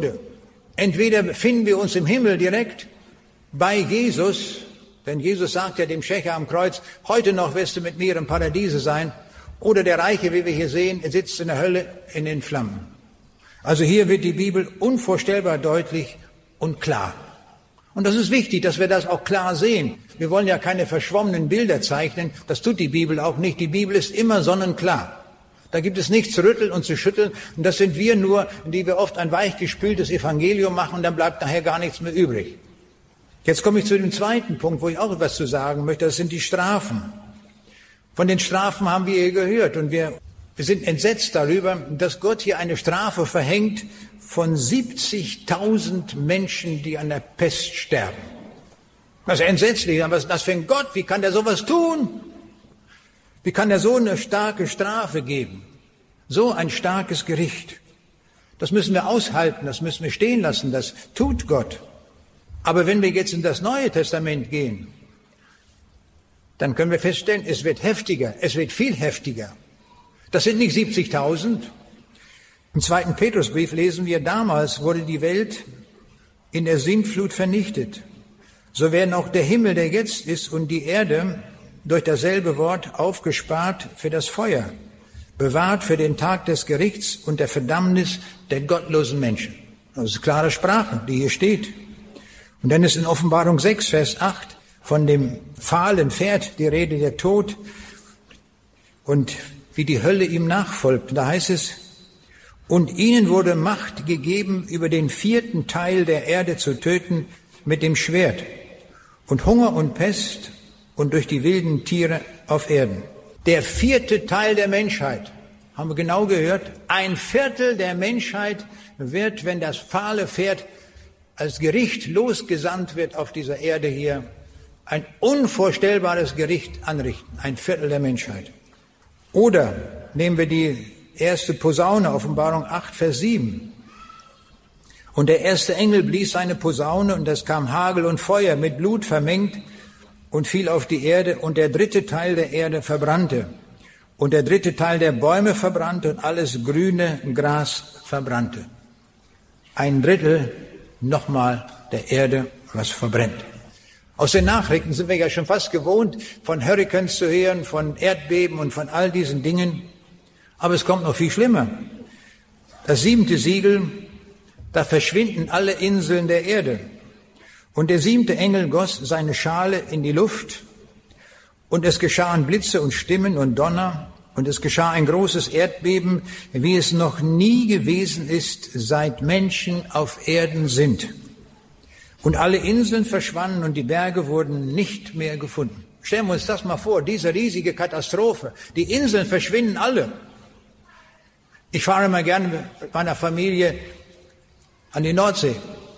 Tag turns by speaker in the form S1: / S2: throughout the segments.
S1: Entweder finden wir uns im Himmel direkt bei Jesus, denn Jesus sagt ja dem Schächer am Kreuz, heute noch wirst du mit mir im Paradiese sein, oder der Reiche, wie wir hier sehen, er sitzt in der Hölle in den Flammen. Also hier wird die Bibel unvorstellbar deutlich und klar. Und das ist wichtig, dass wir das auch klar sehen. Wir wollen ja keine verschwommenen Bilder zeichnen, das tut die Bibel auch nicht. Die Bibel ist immer sonnenklar. Da gibt es nichts zu rütteln und zu schütteln. Und das sind wir nur, die wir oft ein weichgespültes Evangelium machen und dann bleibt nachher gar nichts mehr übrig. Jetzt komme ich zu dem zweiten Punkt, wo ich auch etwas zu sagen möchte. Das sind die Strafen. Von den Strafen haben wir hier gehört und wir sind entsetzt darüber, dass Gott hier eine Strafe verhängt von 70.000 Menschen, die an der Pest sterben. Das ist entsetzlich. Was ist das für ein Gott? Wie kann der sowas tun? Wie kann er so eine starke Strafe geben? So ein starkes Gericht. Das müssen wir aushalten, das müssen wir stehen lassen, das tut Gott. Aber wenn wir jetzt in das Neue Testament gehen, dann können wir feststellen, es wird heftiger, es wird viel heftiger. Das sind nicht 70.000. Im 2. Petrusbrief lesen wir, damals wurde die Welt in der Sintflut vernichtet. So werden auch der Himmel, der jetzt ist, und die Erde durch dasselbe Wort aufgespart für das Feuer, bewahrt für den Tag des Gerichts und der Verdammnis der gottlosen Menschen. Das ist klare Sprache, die hier steht. Und dann ist in Offenbarung 6, Vers 8 von dem fahlen Pferd die Rede, der Tod, und wie die Hölle ihm nachfolgt. Da heißt es, und ihnen wurde Macht gegeben, über den 4. Teil der Erde zu töten mit dem Schwert und Hunger und Pest und durch die wilden Tiere auf Erden. Der 4. Teil der Menschheit, haben wir genau gehört, 1/4 der Menschheit wird, wenn das fahle Pferd als Gericht losgesandt wird auf dieser Erde hier, ein unvorstellbares Gericht anrichten. 1/4 der Menschheit. Oder nehmen wir die erste Posaune, Offenbarung 8, Vers 7. Und der erste Engel blies seine Posaune und es kam Hagel und Feuer mit Blut vermengt und fiel auf die Erde und der 3. Teil der Erde verbrannte und der 3. Teil der Bäume verbrannte und alles grüne Gras verbrannte. 1/3 nochmal der Erde, was verbrennt. Aus den Nachrichten sind wir ja schon fast gewohnt, von Hurrikans zu hören, von Erdbeben und von all diesen Dingen. Aber es kommt noch viel schlimmer. Das 7. Siegel, da verschwinden alle Inseln der Erde. Und der 7. Engel goss seine Schale in die Luft, und es geschahen Blitze und Stimmen und Donner, und es geschah ein großes Erdbeben, wie es noch nie gewesen ist, seit Menschen auf Erden sind. Und alle Inseln verschwanden und die Berge wurden nicht mehr gefunden. Stellen wir uns das mal vor, diese riesige Katastrophe. Die Inseln verschwinden alle. Ich fahre mal gerne mit meiner Familie an die Nordsee.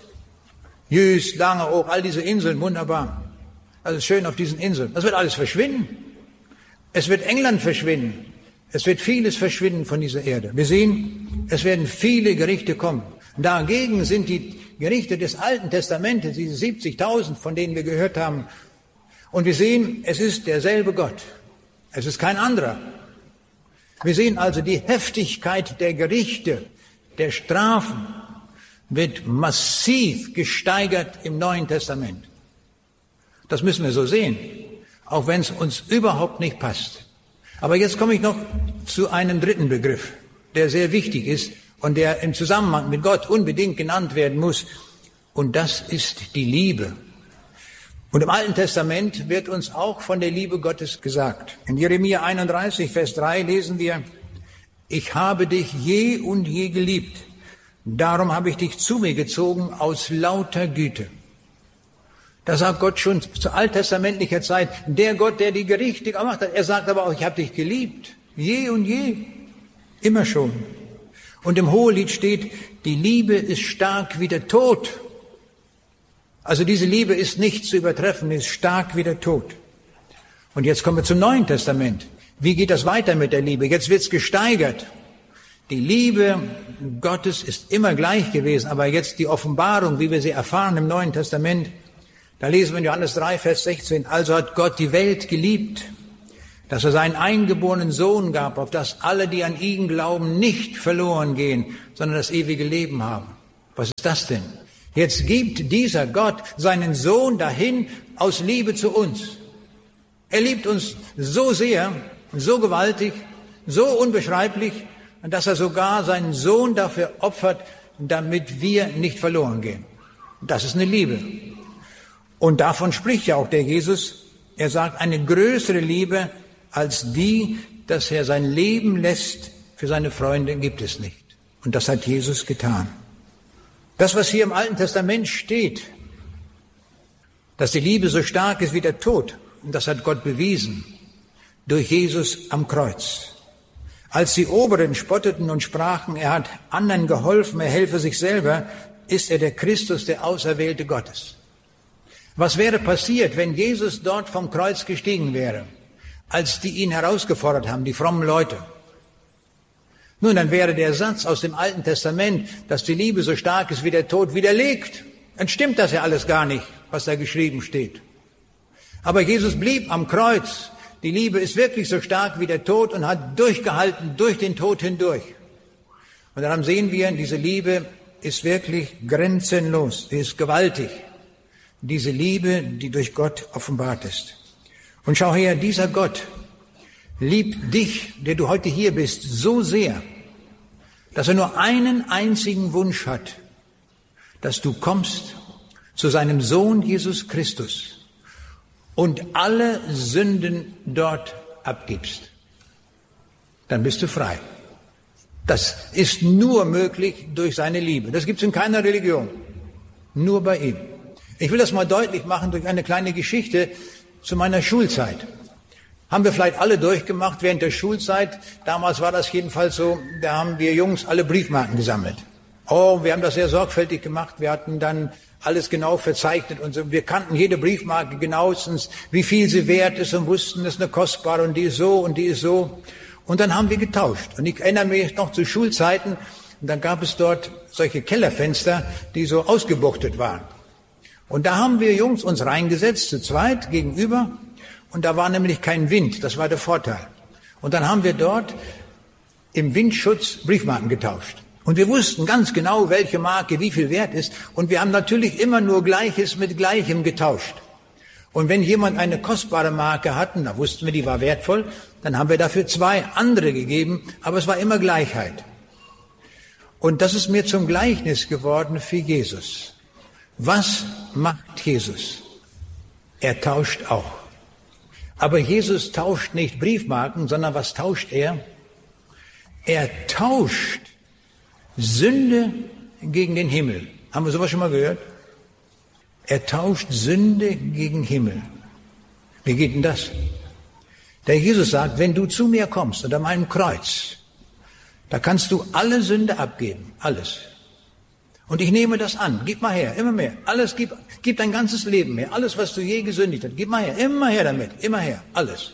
S1: Jüst, Langeoog, all diese Inseln, wunderbar. Also schön auf diesen Inseln. Das wird alles verschwinden. Es wird England verschwinden. Es wird vieles verschwinden von dieser Erde. Wir sehen, es werden viele Gerichte kommen. Dagegen sind die Gerichte des Alten Testamentes, diese 70.000, von denen wir gehört haben. Und wir sehen, es ist derselbe Gott. Es ist kein anderer. Wir sehen also, die Heftigkeit der Gerichte, der Strafen wird massiv gesteigert im Neuen Testament. Das müssen wir so sehen, auch wenn es uns überhaupt nicht passt. Aber jetzt komme ich noch zu einem 3. Begriff, der sehr wichtig ist und der im Zusammenhang mit Gott unbedingt genannt werden muss. Und das ist die Liebe. Und im Alten Testament wird uns auch von der Liebe Gottes gesagt. In Jeremia 31, Vers 3 lesen wir, ich habe dich je und je geliebt, darum habe ich dich zu mir gezogen aus lauter Güte. Da sagt Gott schon zu alttestamentlicher Zeit, der Gott, der die Gerichte gemacht hat. Er sagt aber auch, ich habe dich geliebt, je und je, immer schon. Und im Hohelied steht, die Liebe ist stark wie der Tod. Also diese Liebe ist nicht zu übertreffen, ist stark wie der Tod. Und jetzt kommen wir zum Neuen Testament. Wie geht das weiter mit der Liebe? Jetzt wird's gesteigert. Die Liebe Gottes ist immer gleich gewesen, aber jetzt die Offenbarung, wie wir sie erfahren im Neuen Testament, da lesen wir in Johannes 3, Vers 16, also hat Gott die Welt geliebt, dass er seinen eingeborenen Sohn gab, auf dass alle, die an ihn glauben, nicht verloren gehen, sondern das ewige Leben haben. Was ist das denn? Jetzt gibt dieser Gott seinen Sohn dahin aus Liebe zu uns. Er liebt uns so sehr, so gewaltig, so unbeschreiblich, dass er sogar seinen Sohn dafür opfert, damit wir nicht verloren gehen. Das ist eine Liebe. Und davon spricht ja auch der Jesus. Er sagt, eine größere Liebe als die, dass er sein Leben lässt für seine Freunde, gibt es nicht. Und das hat Jesus getan. Das, was hier im Alten Testament steht, dass die Liebe so stark ist wie der Tod, das hat Gott bewiesen durch Jesus am Kreuz. Als die Oberen spotteten und sprachen, er hat anderen geholfen, er helfe sich selber, ist er der Christus, der Auserwählte Gottes. Was wäre passiert, wenn Jesus dort vom Kreuz gestiegen wäre, als die ihn herausgefordert haben, die frommen Leute? Nun, dann wäre der Satz aus dem Alten Testament, dass die Liebe so stark ist wie der Tod, widerlegt. Dann stimmt das ja alles gar nicht, was da geschrieben steht. Aber Jesus blieb am Kreuz. Die Liebe ist wirklich so stark wie der Tod und hat durchgehalten durch den Tod hindurch. Und daran sehen wir, diese Liebe ist wirklich grenzenlos, sie ist gewaltig. Diese Liebe, die durch Gott offenbart ist. Und schau her, dieser Gott liebt dich, der du heute hier bist, so sehr, dass er nur einen einzigen Wunsch hat, dass du kommst zu seinem Sohn Jesus Christus und alle Sünden dort abgibst. Dann bist du frei. Das ist nur möglich durch seine Liebe. Das gibt es in keiner Religion. Nur bei ihm. Ich will das mal deutlich machen durch eine kleine Geschichte zu meiner Schulzeit. Haben wir vielleicht alle durchgemacht während der Schulzeit. Damals war das jedenfalls so, da haben wir Jungs alle Briefmarken gesammelt. Oh, wir haben das sehr sorgfältig gemacht. Wir hatten dann alles genau verzeichnet und so. Wir kannten jede Briefmarke genauestens, wie viel sie wert ist und wussten, das ist eine kostbare und die ist so und die ist so. Und dann haben wir getauscht. Und ich erinnere mich noch zu Schulzeiten, und dann gab es dort solche Kellerfenster, die so ausgebuchtet waren. Und da haben wir Jungs uns reingesetzt, zu zweit gegenüber. Und da war nämlich kein Wind, das war der Vorteil. Und dann haben wir dort im Windschutz Briefmarken getauscht. Und wir wussten ganz genau, welche Marke wie viel wert ist. Und wir haben natürlich immer nur Gleiches mit Gleichem getauscht. Und wenn jemand eine kostbare Marke hatten, da wussten wir, die war wertvoll, dann haben wir dafür 2 andere gegeben, aber es war immer Gleichheit. Und das ist mir zum Gleichnis geworden für Jesus. Was macht Jesus? Er tauscht auch. Aber Jesus tauscht nicht Briefmarken, sondern was tauscht er? Er tauscht Sünde gegen den Himmel. Haben wir sowas schon mal gehört? Er tauscht Sünde gegen Himmel. Wie geht denn das? Der Jesus sagt, wenn du zu mir kommst unter meinem Kreuz, da kannst du alle Sünde abgeben, alles. Und ich nehme das an, gib mal her, immer mehr, alles, gib dein ganzes Leben her, alles, was du je gesündigt hast, gib mal her, immer her damit, immer her, alles.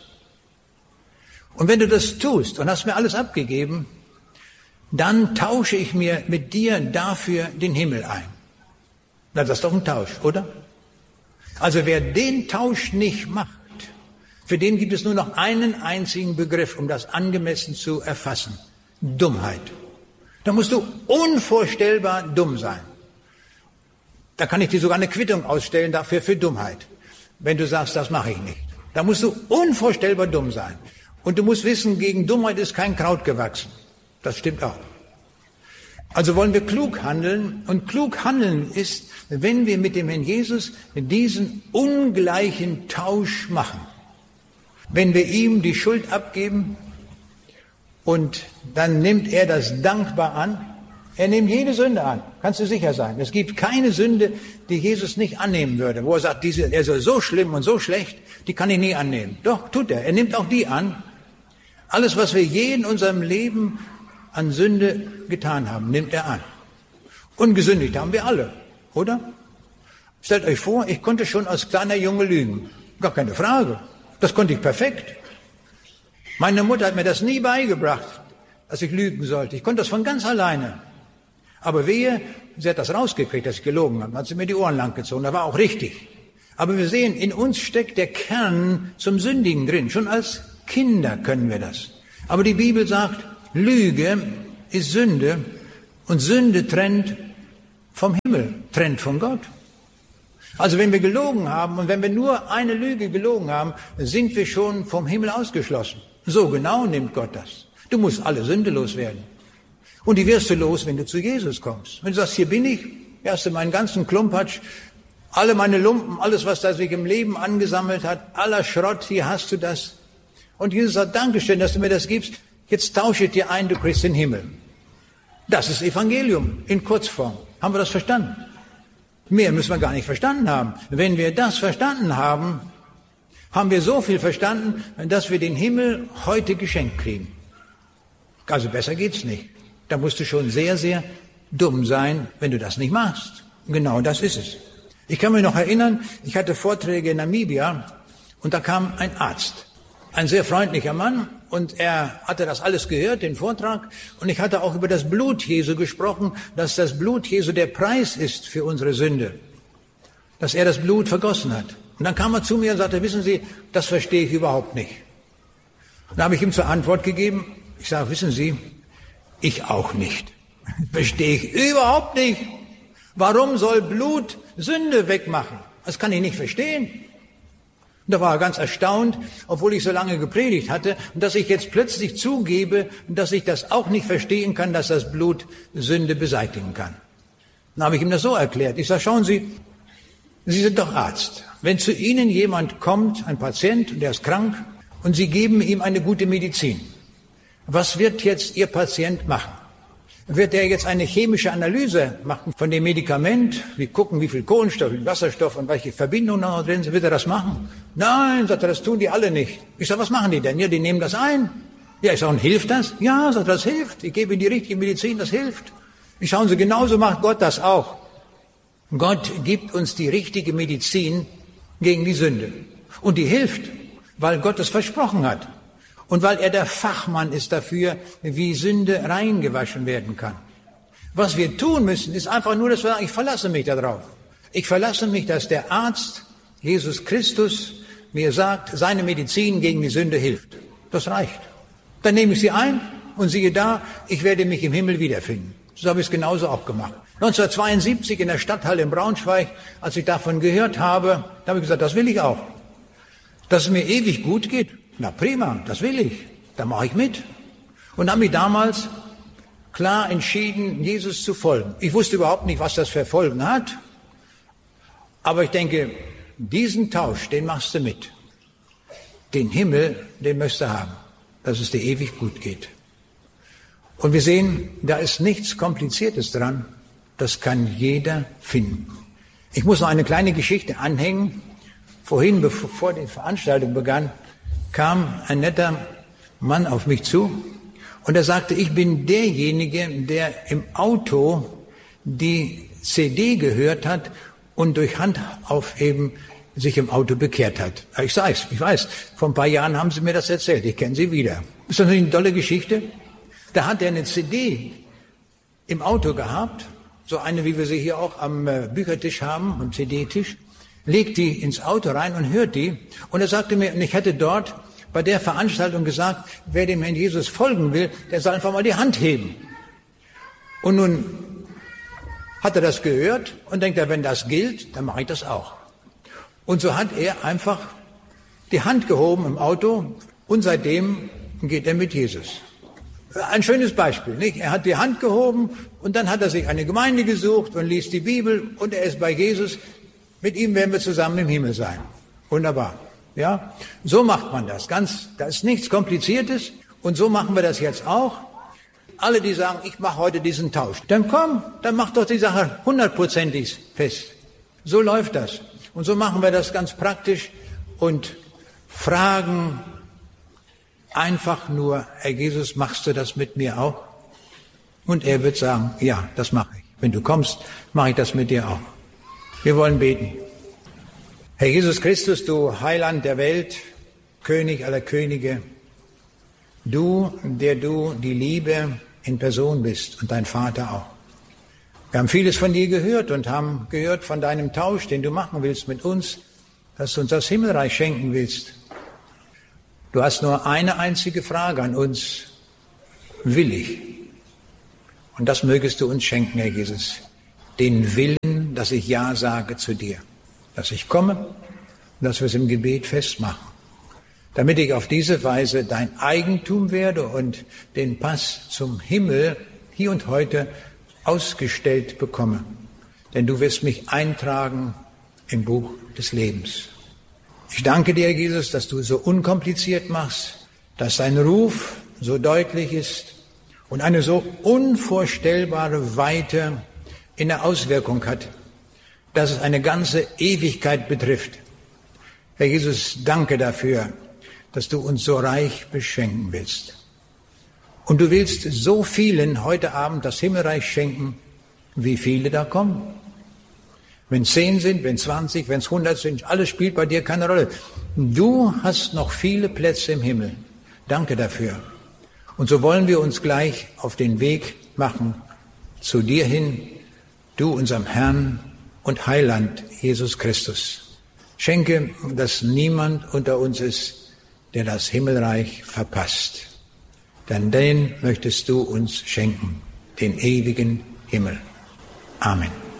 S1: Und wenn du das tust und hast mir alles abgegeben, dann tausche ich mir mit dir dafür den Himmel ein. Na, das ist doch ein Tausch, oder? Also wer den Tausch nicht macht, für den gibt es nur noch einen einzigen Begriff, um das angemessen zu erfassen. Dummheit. Da musst du unvorstellbar dumm sein. Da kann ich dir sogar eine Quittung ausstellen dafür für Dummheit, wenn du sagst, das mache ich nicht. Da musst du unvorstellbar dumm sein. Und du musst wissen, gegen Dummheit ist kein Kraut gewachsen. Das stimmt auch. Also wollen wir klug handeln. Und klug handeln ist, wenn wir mit dem Herrn Jesus diesen ungleichen Tausch machen. Wenn wir ihm die Schuld abgeben und dann nimmt er das dankbar an. Er nimmt jede Sünde an, kannst du sicher sein. Es gibt keine Sünde, die Jesus nicht annehmen würde, wo er sagt, diese ist so schlimm und so schlecht, die kann ich nie annehmen. Doch, tut er. Er nimmt auch die an. Alles, was wir je in unserem Leben an Sünde getan haben, nimmt er an. Ungesündigt haben wir alle, oder? Stellt euch vor, ich konnte schon als kleiner Junge lügen. Gar keine Frage. Das konnte ich perfekt. Meine Mutter hat mir das nie beigebracht, dass ich lügen sollte. Ich konnte das von ganz alleine. Aber wehe, sie hat das rausgekriegt, dass ich gelogen habe. Dann hat sie mir die Ohren lang gezogen. Das war auch richtig. Aber wir sehen, in uns steckt der Kern zum Sündigen drin. Schon als Kinder können wir das. Aber die Bibel sagt, Lüge ist Sünde und Sünde trennt vom Himmel, trennt von Gott. Also wenn wir gelogen haben und wenn wir nur eine Lüge gelogen haben, sind wir schon vom Himmel ausgeschlossen. So genau nimmt Gott das. Du musst alle Sünde loswerden. Und die wirst du los, wenn du zu Jesus kommst. Wenn du sagst, hier bin ich, hier hast du meinen ganzen Klumpatsch, alle meine Lumpen, alles, was da sich im Leben angesammelt hat, aller Schrott, hier hast du das. Und Jesus sagt, Dankeschön, dass du mir das gibst. Jetzt tausche ich dir ein, du kriegst den Himmel. Das ist Evangelium in Kurzform. Haben wir das verstanden? Mehr müssen wir gar nicht verstanden haben. Wenn wir das verstanden haben, haben wir so viel verstanden, dass wir den Himmel heute geschenkt kriegen. Also besser geht's nicht. Da musst du schon sehr, sehr dumm sein, wenn du das nicht machst. Genau das ist es. Ich kann mich noch erinnern, ich hatte Vorträge in Namibia und da kam ein Arzt. Ein sehr freundlicher Mann und er hatte das alles gehört, den Vortrag. Und ich hatte auch über das Blut Jesu gesprochen, dass das Blut Jesu der Preis ist für unsere Sünde. Dass er das Blut vergossen hat. Und dann kam er zu mir und sagte, wissen Sie, das verstehe ich überhaupt nicht. Und da habe ich ihm zur Antwort gegeben, ich sage, wissen Sie, ich auch nicht. Verstehe ich überhaupt nicht. Warum soll Blut Sünde wegmachen? Das kann ich nicht verstehen. Und da war er ganz erstaunt, obwohl ich so lange gepredigt hatte, dass ich jetzt plötzlich zugebe, dass ich das auch nicht verstehen kann, dass das Blut Sünde beseitigen kann. Dann habe ich ihm das so erklärt. Ich sage, schauen Sie, Sie sind doch Arzt. Wenn zu Ihnen jemand kommt, ein Patient, der ist krank, und Sie geben ihm eine gute Medizin, was wird jetzt Ihr Patient machen? Wird er jetzt eine chemische Analyse machen von dem Medikament? Wir gucken, wie viel Kohlenstoff, wie viel Wasserstoff und welche Verbindungen noch drin sind. Wird er das machen? Nein, sagt er, das tun die alle nicht. Ich sage, was machen die denn? Ja, die nehmen das ein. Ja, ich sage, und hilft das? Ja, sagt er, das hilft. Ich gebe ihnen die richtige Medizin, das hilft. Ich schauen Sie, genauso macht Gott das auch. Gott gibt uns die richtige Medizin gegen die Sünde. Und die hilft, weil Gott es versprochen hat. Und weil er der Fachmann ist dafür, wie Sünde reingewaschen werden kann. Was wir tun müssen, ist einfach nur, dass wir sagen, ich verlasse mich darauf. Ich verlasse mich, dass der Arzt, Jesus Christus, mir sagt, seine Medizin gegen die Sünde hilft. Das reicht. Dann nehme ich sie ein und siehe da, ich werde mich im Himmel wiederfinden. So habe ich es genauso auch gemacht. 1972 in der Stadthalle in Braunschweig, als ich davon gehört habe, da habe ich gesagt, das will ich auch. Dass es mir ewig gut geht. Na prima, das will ich. Da mache ich mit. Und habe mich damals klar entschieden, Jesus zu folgen. Ich wusste überhaupt nicht, was das für Folgen hat. Aber ich denke, diesen Tausch, den machst du mit. Den Himmel, den möchtest du haben. Dass es dir ewig gut geht. Und wir sehen, da ist nichts Kompliziertes dran. Das kann jeder finden. Ich muss noch eine kleine Geschichte anhängen. Vorhin, bevor die Veranstaltung begann, kam ein netter Mann auf mich zu und er sagte, ich bin derjenige, der im Auto die CD gehört hat und durch Handaufheben sich im Auto bekehrt hat. Ich weiß, vor ein paar Jahren haben Sie mir das erzählt, ich kenne Sie wieder. Ist das nicht eine tolle Geschichte? Da hat er eine CD im Auto gehabt, so eine, wie wir sie hier auch am Büchertisch haben, am CD-Tisch, legt die ins Auto rein und hört die. Und er sagte mir, und ich hätte dort bei der Veranstaltung gesagt, wer dem Herrn Jesus folgen will, der soll einfach mal die Hand heben. Und nun hat er das gehört und denkt er, wenn das gilt, dann mache ich das auch. Und so hat er einfach die Hand gehoben im Auto und seitdem geht er mit Jesus. Ein schönes Beispiel, nicht? Er hat die Hand gehoben und dann hat er sich eine Gemeinde gesucht und liest die Bibel und er ist bei Jesus. Mit ihm werden wir zusammen im Himmel sein. Wunderbar. Ja, so macht man das. Da ist nichts Kompliziertes und so machen wir das jetzt auch. Alle, die sagen, ich mache heute diesen Tausch, dann komm, dann mach doch die Sache 100%ig fest. So läuft das. Und so machen wir das ganz praktisch und fragen einfach nur, Herr Jesus, machst du das mit mir auch? Und er wird sagen, ja, das mache ich. Wenn du kommst, mache ich das mit dir auch. Wir wollen beten. Herr Jesus Christus, du Heiland der Welt, König aller Könige, du, der du die Liebe in Person bist und dein Vater auch. Wir haben vieles von dir gehört und haben gehört von deinem Tausch, den du machen willst mit uns, dass du uns das Himmelreich schenken willst. Du hast nur eine einzige Frage an uns. Will ich? Und das mögest du uns schenken, Herr Jesus. den Willen, dass ich Ja sage zu dir, dass ich komme und dass wir es im Gebet festmachen, damit ich auf diese Weise dein Eigentum werde und den Pass zum Himmel hier und heute ausgestellt bekomme. Denn du wirst mich eintragen im Buch des Lebens. Ich danke dir, Jesus, dass du so unkompliziert machst, dass dein Ruf so deutlich ist und eine so unvorstellbare Weite in der Auswirkung hat, dass es eine ganze Ewigkeit betrifft. Herr Jesus, danke dafür, dass du uns so reich beschenken willst. Und du willst so vielen heute Abend das Himmelreich schenken, wie viele da kommen. Wenn 10 sind, wenn 20, wenn es 100 sind, alles spielt bei dir keine Rolle. Du hast noch viele Plätze im Himmel. Danke dafür. Und so wollen wir uns gleich auf den Weg machen zu dir hin, du unserem Herrn und Heiland Jesus Christus. Schenke, dass niemand unter uns ist, der das Himmelreich verpasst. Denn den möchtest du uns schenken, den ewigen Himmel. Amen.